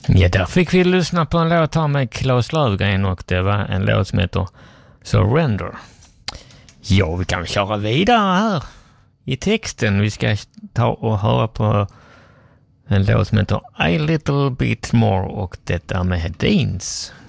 Ja, där fick vi lyssna på en låt här med Claes Löfgren och det var en låt som heter Surrender. Ja, vi kan köra vidare här i texten. Vi ska ta och höra på en låt som heter A Little Bit More och detta med Hedins.